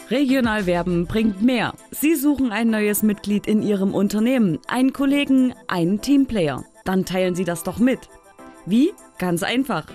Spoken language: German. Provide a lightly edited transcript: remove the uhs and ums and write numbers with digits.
Regional werben bringt mehr. Sie suchen ein neues Mitglied in Ihrem Unternehmen, einen Kollegen, einen Teamplayer. Dann teilen Sie das doch mit. Wie? Ganz einfach.